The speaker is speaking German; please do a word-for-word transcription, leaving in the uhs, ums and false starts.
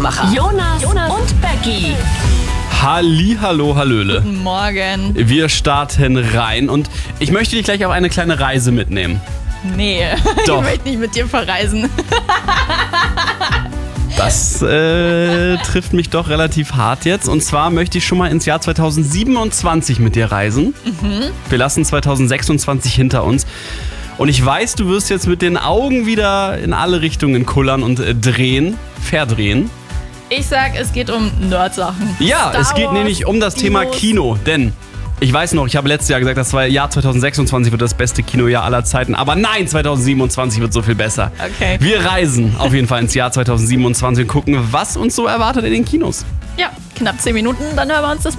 Mutmacher. Jonas, Jonas und Becky. Hallihallo, hallöle. Guten Morgen. Wir starten rein und ich möchte dich gleich auf eine kleine Reise mitnehmen. Nee, Doch. ich möchte nicht mit dir verreisen. Das äh, trifft mich doch relativ hart jetzt. Und zwar möchte ich schon mal ins Jahr zweitausendsiebenundzwanzig mit dir reisen. Mhm. Wir lassen zweitausendsechsundzwanzig hinter uns. Und ich weiß, du wirst jetzt mit den Augen wieder in alle Richtungen kullern und äh, drehen, verdrehen. Ich sag, es geht um Nerd-Sachen. Ja, Star es geht Wars, nämlich um das Thema Dinos. Kino. Denn ich weiß noch, ich habe letztes Jahr gesagt, das war Jahr zweitausendsechsundzwanzig wird das beste Kinojahr aller Zeiten. Aber nein, zweitausendsiebenundzwanzig wird so viel besser. Okay. Wir reisen auf jeden Fall ins Jahr zweitausendsiebenundzwanzig und gucken, was uns so erwartet in den Kinos. Ja, knapp zehn Minuten, dann hören wir uns das